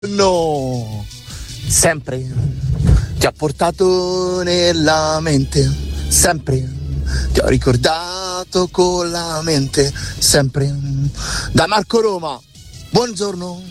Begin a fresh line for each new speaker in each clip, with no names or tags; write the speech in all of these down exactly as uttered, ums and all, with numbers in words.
No, sempre ti ha portato nella mente, sempre ti ho ricordato con la mente, sempre. Da Marco Roma, buongiorno.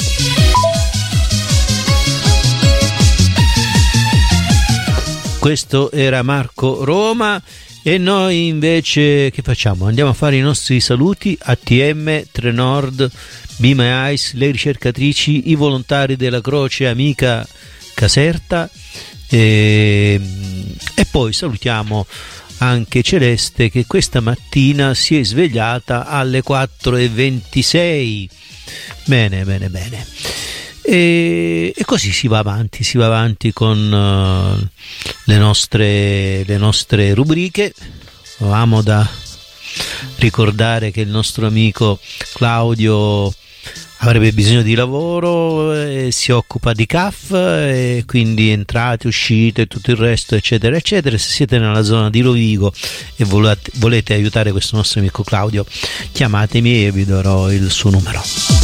Questo era Marco Roma e noi invece che facciamo? Andiamo a fare i nostri saluti a T M, Trenord, Be My Eyes, le ricercatrici, i volontari della Croce Amica Caserta e, e poi salutiamo anche Celeste che questa mattina si è svegliata alle quattro e ventisei. Bene, bene, bene. E, e così si va avanti, si va avanti con uh, le nostre, le nostre rubriche. Amo da ricordare che il nostro amico Claudio avrebbe bisogno di lavoro e si occupa di C A F e quindi entrate, uscite e tutto il resto eccetera eccetera. Se siete nella zona di Rovigo e volete, volete aiutare questo nostro amico Claudio, chiamatemi e vi darò il suo numero.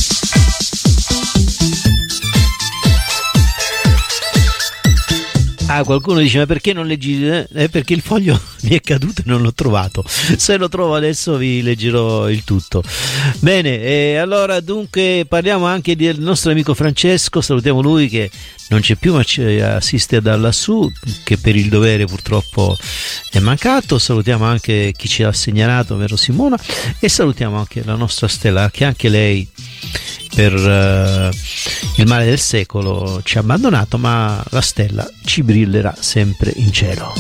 Ah, qualcuno dice ma perché non leggi? Eh, perché il foglio mi è caduto e non l'ho trovato. Se lo trovo adesso vi leggerò il tutto. Bene, e allora dunque parliamo anche del nostro amico Francesco, salutiamo lui che non c'è più ma ci assiste da lassù, che per il dovere purtroppo è mancato. Salutiamo anche chi ci ha segnalato, ovvero Simona, e salutiamo anche la nostra Stella che anche lei per uh, il male del secolo ci ha abbandonato, ma la stella ci brillerà sempre in cielo.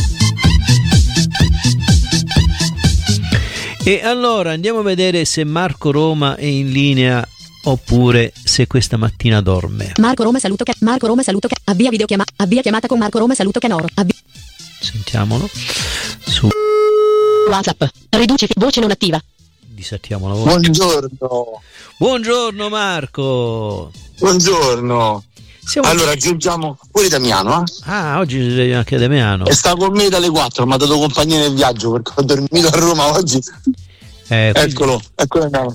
E allora andiamo a vedere se Marco Roma è in linea oppure se questa mattina dorme.
Marco Roma saluto che Marco Roma saluto che avvia videochiamata avvia chiamata con Marco Roma saluto Canoro. Avvia.
Sentiamolo su
WhatsApp. Riduci voce non attiva.
Disattiamo la voce.
Buongiorno.
Buongiorno Marco.
Buongiorno.
Siamo...
Allora aggiungiamo pure Damiano, eh?
Ah, oggi si sveglia anche Damiano.
E sta con me dalle quattro, mi ha dato compagnia nel viaggio perché ho dormito a Roma oggi.
Eh, quindi...
Eccolo, eccolo Damiano.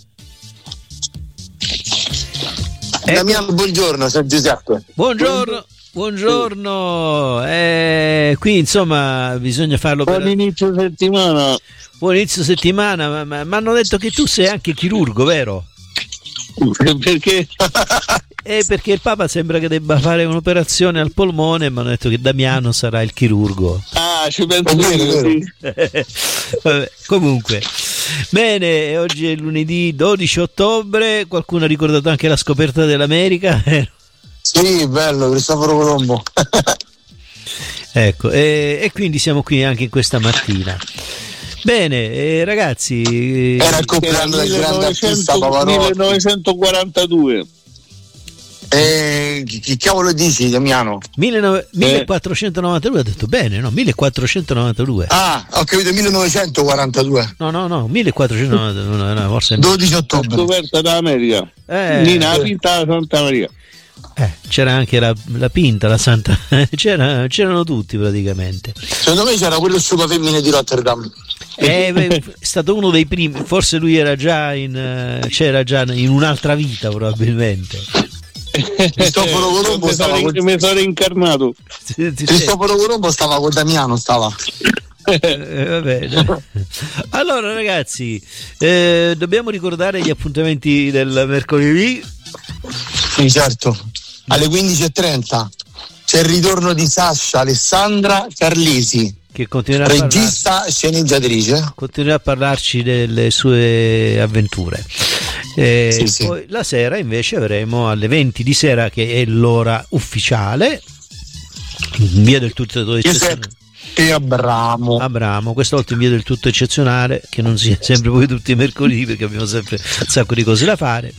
Ecco.
Damiano, buongiorno, sono Giuseppe.
Buongiorno. Buongiorno. Eh, qui insomma bisogna farlo per...
Buon inizio settimana.
Buon inizio settimana, ma mi hanno detto che tu sei anche chirurgo, vero?
Perché?
Eh, perché il Papa sembra che debba fare un'operazione al polmone e mi hanno detto che Damiano sarà il chirurgo.
Ah, ci penso bene.
Vabbè, comunque, bene, oggi è lunedì dodici ottobre, qualcuno ha ricordato anche la scoperta dell'America?
Sì, bello, Cristoforo Colombo.
Ecco, e, e quindi siamo qui anche in questa mattina. Bene, eh, ragazzi,
era il compleanno del grande artista Pavarotti.
millenovecentoquarantadue.
Eh, che cavolo dici, Damiano?
millequattrocentonovantadue, ha detto bene, no? millequattrocentonovantadue.
Ah, ho capito, millenovecentoquarantadue.
No, no, no, millequattrocentonovantadue, no, forse
dodici ottobre.
Scoperta d'America.
Eh,
Nina la Pinta da Santa Maria.
Eh, c'era anche la, la Pinta, la Santa, c'era, c'erano tutti praticamente.
Secondo me c'era quello sciupa femmine di Rotterdam.
Eh, è stato uno dei primi, forse lui era già in, c'era già in un'altra vita probabilmente.
Cristoforo Colombo stava
con... mi sono incarnato.
Cristoforo Colombo stava con Damiano, stava.
Eh, va bene. Allora ragazzi, eh, dobbiamo ricordare gli appuntamenti del mercoledì.
Sì, certo. Alle quindici e trenta c'è il ritorno di Sasha Alessandra Carlisi,
che continuerà
regista,
a parlarci,
sceneggiatrice.
Continuerà a parlarci delle sue avventure. E
sì,
poi
sì.
La sera invece avremo alle venti di sera, che è l'ora ufficiale, in via del tutto eccezionale.
E Abramo.
Abramo, questa volta in via del tutto eccezionale, che non sia sempre poi tutti i mercoledì perché abbiamo sempre un sacco di cose da fare.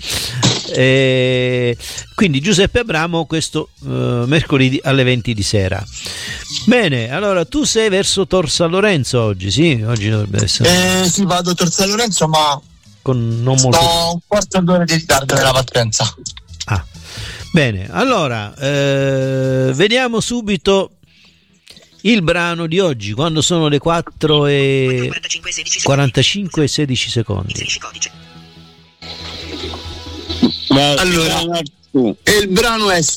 E quindi Giuseppe Abramo questo uh, mercoledì alle venti di sera. Bene, allora tu sei verso Tor San Lorenzo oggi, sì? Oggi dovrebbe essere.
Eh sì, vado a Tor San Lorenzo, ma
con non molto.
Sto un quarto d'ora di ritardo nella partenza.
Ah, bene, allora eh, vediamo subito il brano di oggi, quando sono le quattro e quarantacinque e sedici secondi.
Ma-
Allora,
tu.
e il brano è